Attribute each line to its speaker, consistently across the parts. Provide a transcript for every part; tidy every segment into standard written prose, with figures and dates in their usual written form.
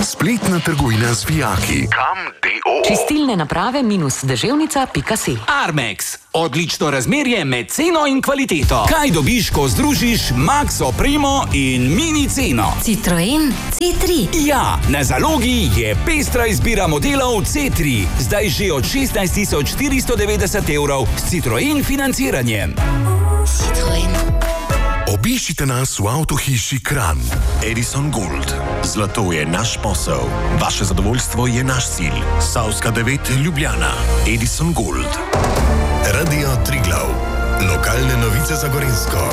Speaker 1: Spletna trgovina z vijaki. Kam.do.
Speaker 2: Čistilne naprave -deževnica.si.
Speaker 3: Armex. Odlično razmerje med ceno in kvaliteto. Kaj dobiš, ko združiš Max Opremo in mini ceno?
Speaker 4: Citroen C3.
Speaker 3: Ja, na zalogi je pestra izbira modelov C3. Zdaj že od 16.490 € s Citroen financiranjem.
Speaker 4: Citroen.
Speaker 1: Obiščite nas v avtohiši Kranj. Edison Gold. Zlato je naš posel. Vaše zadovoljstvo je naš cilj. Savska 9 Ljubljana. Edison Gold. Radio Triglav. Lokalne novice za Gorenjsko.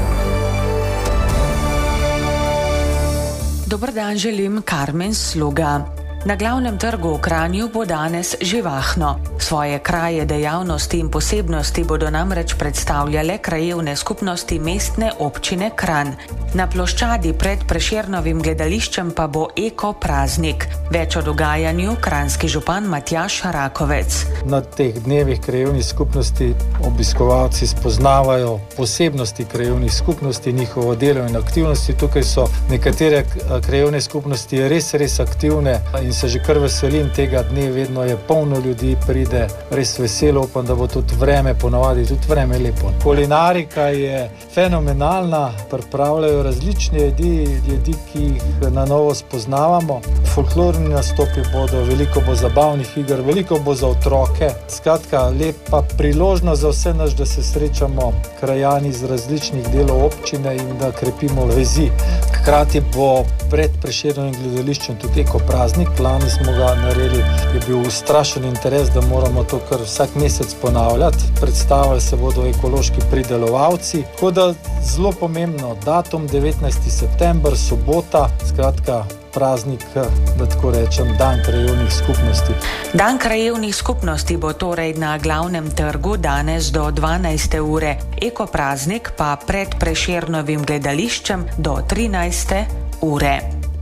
Speaker 2: Dober dan želim, Karmen Sluga. Na glavnem trgu v Kranju bo danes živahno. Svoje kraje, dejavnosti in posebnosti bodo namreč predstavljale krajevne skupnosti mestne občine Kranj. Na ploščadi pred Prešernovim gledališčem pa bo eko praznik. Več o dogajanju kranjski župan Matjaž Rakovec.
Speaker 5: Na teh dnevih krajevnih skupnosti obiskovalci spoznavajo posebnosti krajevnih skupnosti, njihovo delo in aktivnosti. Tukaj so nekatere krajevne skupnosti res aktivne in se že kar veselim tega dne, vedno je polno ljudi, pride res veselo, upam, da bo tudi vreme, ponavadi tudi vreme lepo. Kulinarika je fenomenalna, pripravljajo različne jedi, ki jih na novo spoznavamo. Folklorni nastopi bodo, veliko bo zabavnih iger, veliko bo za otroke. Skratka, lepa priložnost za vse nas, da se srečamo krajani iz različnih delov občine in da krepimo vezi. Hkrati bo pred Prešernovim gledališčem tudi eko praznik. Lani smo ga naredili, je bil strašen interes, da moramo to kar vsak mesec ponavljati. Predstavljali se bodo ekološki pridelovalci. Tako da zelo pomembno, datum 19. september, sobota, skratka praznik, da tako rečem, dan krajevnih skupnosti.
Speaker 2: Dan krajevnih skupnosti bo torej na glavnem trgu danes do 12. ure. Eko praznik pa pred Prešernovim gledališčem do 13. ure.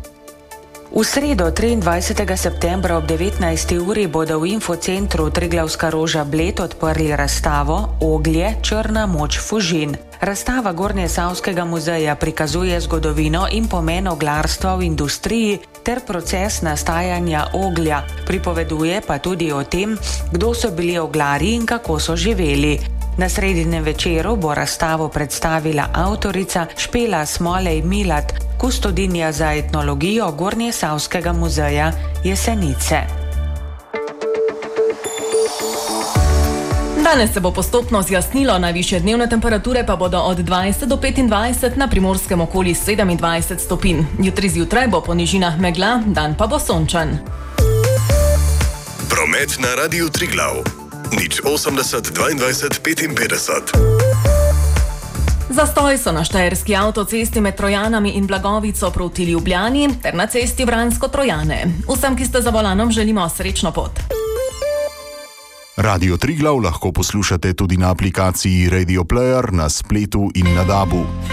Speaker 2: V sredo 23. septembra ob 19. uri bodo v infocentru Triglavska roža Bled odprli razstavo Oglje, črna moč Fužin. Razstava Gornjesavskega muzeja prikazuje zgodovino in pomen oglarstva v industriji ter proces nastajanja oglja. Pripoveduje pa tudi o tem, kdo so bili oglarji in kako so živeli. Na sredinem večeru bo razstavo predstavila avtorica Špela Smolej Milat, kustodinja za etnologijo Gornjesavskega muzeja Jesenice.
Speaker 6: Danes se bo postopno zjasnilo, najvišje dnevne temperature pa bodo od 20 do 25, na Primorskem okoli 27 stopinj. Jutri zjutraj bo po nižinah megla, dan pa bo sončen.
Speaker 1: Promet na Radiu Triglav. 080 22 55.
Speaker 6: Zastoj so na štajerski avtocesti med Trojanami in Blagovico proti Ljubljani ter na cesti Vransko-Trojane. Vsem, ki ste za volanom, želimo srečno pot.
Speaker 7: Radio Triglav lahko poslušate tudi na aplikaciji Radio Player, na spletu in na DAB-u.